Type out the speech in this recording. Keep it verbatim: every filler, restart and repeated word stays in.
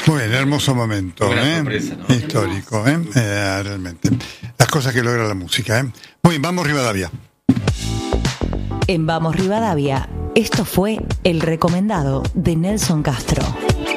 Muy bien, hermoso momento, ¿eh? Sorpresa, ¿no? Histórico, ¿eh? Eh, realmente. Las cosas que logra la música, ¿eh? Muy bien, vamos Rivadavia. En Vamos Rivadavia, esto fue El Recomendado de Nelson Castro.